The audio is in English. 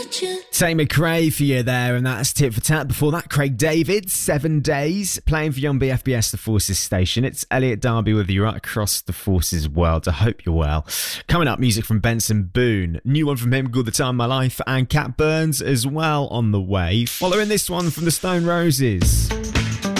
Tay McRae for you there, and that's Tit for Tat. Before that, Craig David, 7 Days, playing for Young BFBS, The Forces Station. It's Elliot Darby with you right across the Forces world. I hope you're well. Coming up, music from Benson Boone. New one from him called The Time of My Life, and Cat Burns as well on the way. Following this one from the Stone Roses.